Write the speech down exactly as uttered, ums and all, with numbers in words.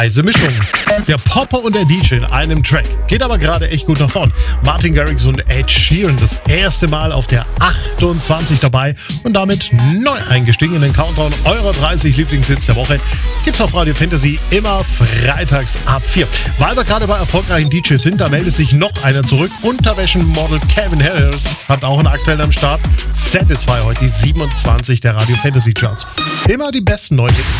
Heiße Mischung. Der Popper und der D J in einem Track. Geht aber gerade echt gut nach vorn. Martin Garrix und Ed Sheeran das erste Mal auf der achtundzwanzig dabei und damit neu eingestiegen in den Countdown eurer dreißig Lieblingshits der Woche. Gibt's auf Radio Fantasy immer freitags ab vier. Weil wir gerade bei erfolgreichen D Js sind, da meldet sich noch einer zurück. Unterwäschenmodel Kevin Harris hat auch einen aktuellen am Start. Satisfy heute die siebenundzwanzig der Radio Fantasy Charts. Immer die besten neuen Hits.